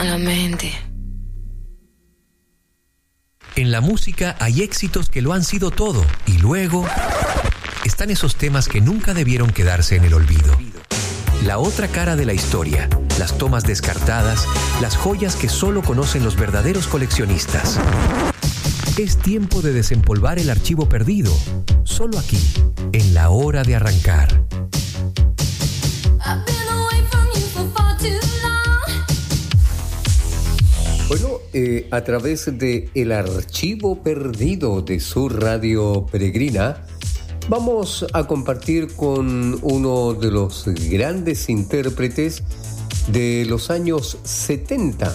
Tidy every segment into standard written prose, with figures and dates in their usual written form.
malamente. En la música hay éxitos que lo han sido todo y luego están esos temas que nunca debieron quedarse en el olvido. La otra cara de la historia, las tomas descartadas, las joyas que solo conocen los verdaderos coleccionistas. Es tiempo de desempolvar el archivo perdido, solo aquí, en La Hora de Arrancar. Bueno, a través de el archivo perdido de su radio peregrina, vamos a compartir con uno de los grandes intérpretes de los años 70.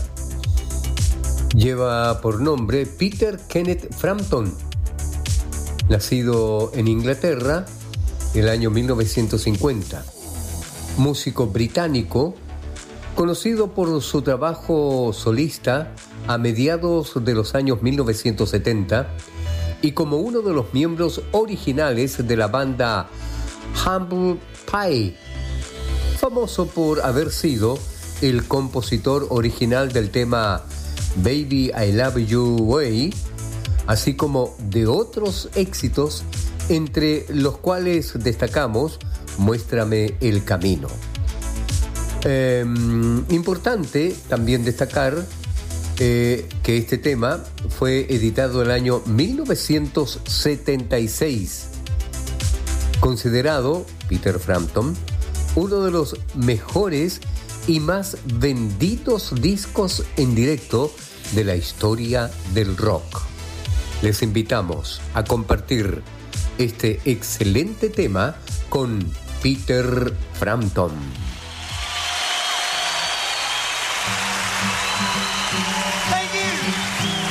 Lleva por nombre Peter Kenneth Frampton, nacido en Inglaterra en el año 1950. Músico británico, conocido por su trabajo solista a mediados de los años 1970 y como uno de los miembros originales de la banda Humble Pie, famoso por haber sido el compositor original del tema Baby I Love You Way, así como de otros éxitos, entre los cuales destacamos Muéstrame el Camino. Importante también destacar que este tema fue editado en el año 1976, considerado, Peter Frampton, uno de los mejores y más vendidos discos en directo de la historia del rock. Les invitamos a compartir este excelente tema con Peter Frampton.